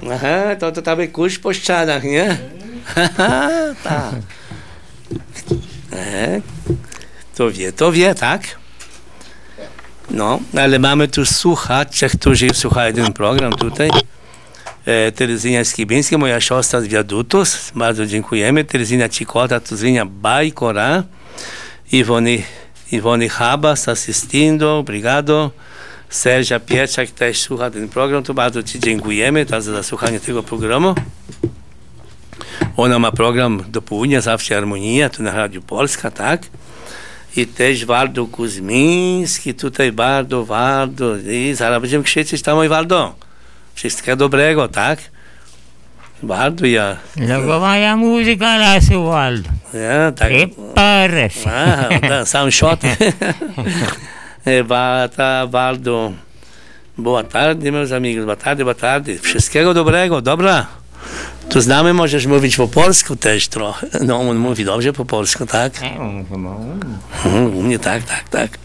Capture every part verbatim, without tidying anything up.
Aha, to, to tam kurz po ścianach, nie? Tak. E, to wie, to wie, tak? No, ale mamy tu słuchaczy, którzy słuchają ten program tutaj. E, Terezyna Skibińska, moja siostra z Viadutos, bardzo dziękujemy. Terezyna Cicota, Tuzinha Baicora. Ivone, Ivone Rabas assistindo, obrigado. Sérgia Pietrzak też słucha ten program, to bardzo Ci dziękujemy za słuchanie tego programu. Ona ma program do południa, zawsze Harmonia, tu na Rádio Polska, tak? I też Waldo Kuzmiński, tutaj bardzo, Waldo. I zaraz będziemy krzyczeć tam, oj Waldo. Wszystkiego dobrego, tak? Waldo, ja... Logowaja muzyka lasu, Waldo. Ja, tak. Prepara-se. Ah, dançar um shot. Tá, Waldo. Boa tarde, meus amigos. Boa tarde, boa tarde. Wszystkiego dobrego, dobra? Tu znamy, możesz mówić po polsku też trochę. No, on mówi dobrze po polsku, tak? U mnie tak, tak, tak.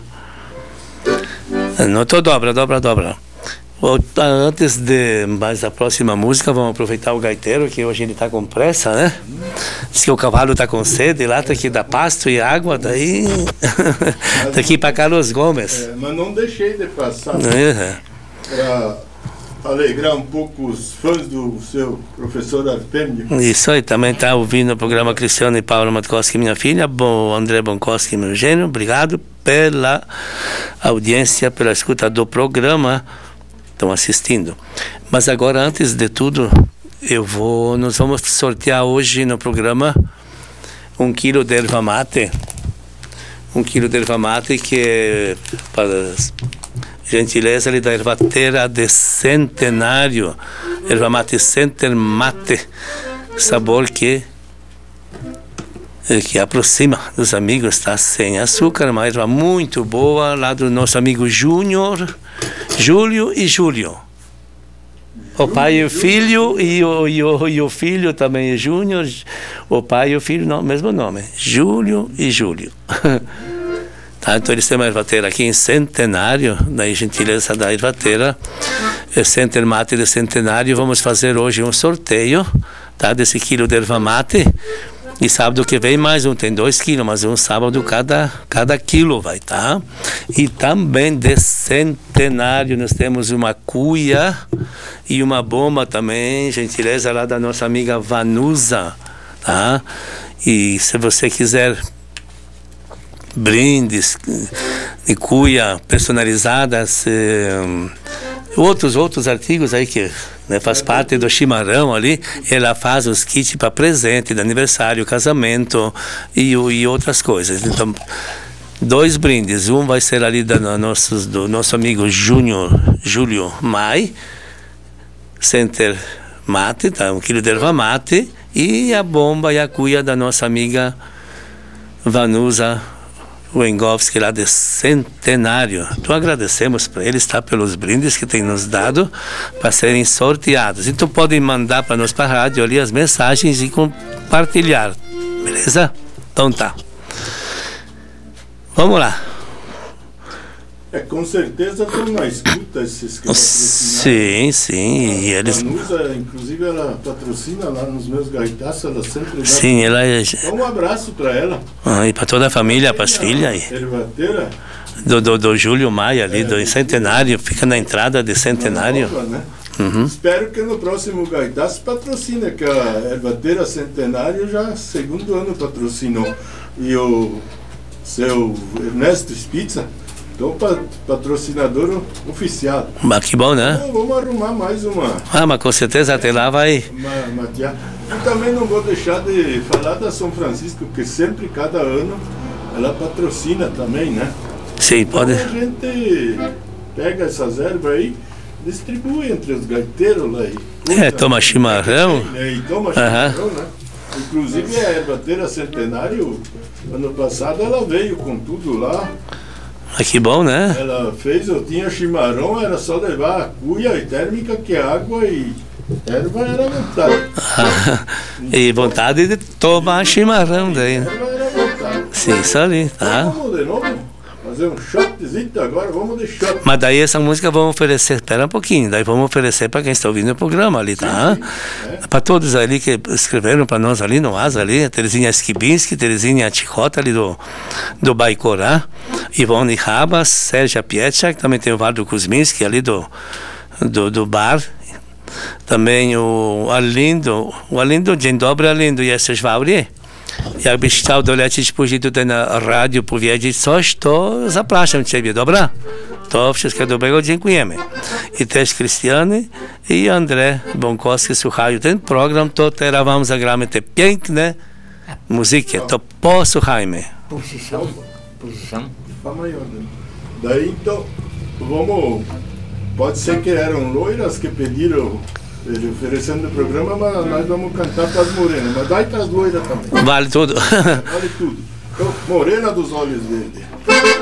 No to dobra, dobra, dobra. Antes de mais a próxima música, vamos aproveitar o gaiteiro, que hoje ele está com pressa, né? Diz que o cavalo está com sede, lá tem que dar pasto e água, daí tem que ir para Carlos Gomes. É, mas não deixei de passar é. para alegrar um pouco os fãs do seu professor Artemio. Isso aí, também está ouvindo o programa Cristiano e Paula Matkoski, minha filha, bom, André Bonkoski, meu gênio, obrigado pela audiência, pela escuta do programa. Estão assistindo. Mas agora, antes de tudo, eu vou, nós vamos sortear hoje no programa um quilo de erva mate, um quilo de erva mate que é para gentileza ali da ervateira de Centenário, erva mate Center Mate, sabor que que aproxima dos amigos, tá? Sem açúcar, uma erva muito boa, lá do nosso amigo Júnior, Júlio e Júlio. O pai e o filho, e o, e o, e o filho também é Júnior, o pai e o filho, não, mesmo nome, Júlio e Júlio. Tá? Então eles têm uma ervateira aqui em Centenário, daí gentileza da ervateira, é Center Mate de Centenário. Vamos fazer hoje um sorteio, tá? Desse quilo de erva mate. E sábado que vem mais um, tem dois quilos, mas um sábado cada, cada quilo vai, tá? E também de Centenário nós temos uma cuia e uma bomba também, gentileza lá da nossa amiga Vanusa, tá? E se você quiser brindes de cuia personalizadas, eh, outros, outros artigos aí que... Né, faz parte do chimarrão ali, ela faz os kits para presente de aniversário, casamento e, e outras coisas. Então, dois brindes, um vai ser ali da, nossos, do nosso amigo Júnior, Júlio Mai, Center Mate, tá? Um quilo de erva mate, e a bomba e a cuia da nossa amiga Vanusa Wengowski, lá de Centenário. Então agradecemos para eles, tá, pelos brindes que tem nos dado para serem sorteados. Então podem mandar para nós, para a rádio ali, as mensagens e compartilhar, beleza? Então tá. Vamos lá. É, com certeza estão na escuta esses que Sim, sim. E eles... A Vanusa, inclusive, ela patrocina lá nos meus gaitaços, ela sempre dá. Sim, ela é... Dá um abraço para ela. Ah, e para toda a família, para as filhas. Ervateira. Do, do, do Júlio Maia ali, é, do Centenário, fica na entrada de Centenário. Nova, né? Uhum. Espero que no próximo gaitaço patrocine, que a Ervateira Centenário já segundo ano patrocinou. E o seu Ernesto Spitza, então, patrocinador oficial. Mas que bom, né? Então, vamos arrumar mais uma. Ah, mas com certeza até lá vai. Uma, uma tia. E também não vou deixar de falar da São Francisco, que sempre, cada ano, ela patrocina também, né? Sim, então, pode. A gente pega essas ervas aí, distribui entre os gaiteiros lá. E é, toma chimarrão. E toma chimarrão, né? Inclusive a Ervateira Centenário, ano passado, ela veio com tudo lá. Ah, que bom, né? Ela fez, eu tinha chimarrão, era só levar a cuia e térmica, que água e erva era vontade. Ah, e vontade de tomar chimarrão daí. Erva era vontade. Sim, isso ali, tá? Vamos de novo? fazer um shotzinho agora, vamos de shot. Mas daí essa música vamos oferecer, espera um pouquinho, daí vamos oferecer para quem está ouvindo o programa ali, tá? É. Para todos ali que escreveram para nós ali no Asa, ali, a Terezinha Skibinski, Terezinha Chicota ali do, do Baicorá, Ivone Rabas, Sérgia Pietrzak, também tem o Valdo Kuzminski ali do, do, do bar, também o Arlindo, o Arlindo, dzień dobry Arlindo, jesteś w Aurii? Jakbyś chciał dolecieć później tutaj na radio, powiedzieć coś, to zapraszam Ciebie, dobra? To wszystkiego dobrego, dziękujemy. I też Krystiany i Andrzej Bąkowski słuchają ten program, to teraz Wam zagramy te piękne muzyki, to posłuchajmy. Posição, posição. Daí então, vamos, pode ser que eram loiras que pediram ele oferecendo o programa, mas nós vamos cantar para as morenas, mas daí para as loiras também. Vale tudo. Vale tudo. Então, Morena dos Olhos Verdes.